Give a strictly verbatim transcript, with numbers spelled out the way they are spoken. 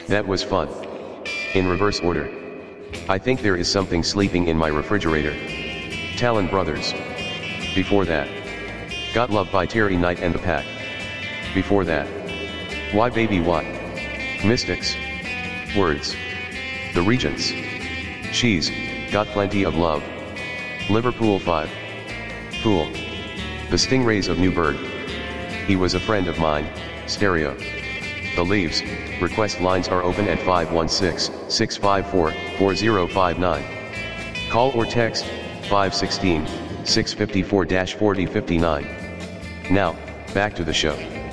That was fun. In reverse order. I think there is something sleeping in my refrigerator. Talon Brothers. Before that. Got Love by Terry Knight and the Pack. Before that. Why Baby What? Mystics. Words. The Regents. She's Got Plenty of Love. Liverpool five. Fool. The Stingrays of Newburgh. He was a friend of mine, Stereo. The Leaves. Request lines are open at five one six, six five four, four zero five nine. Call or text five one six, six five four, four zero five nine. Now, back to the show.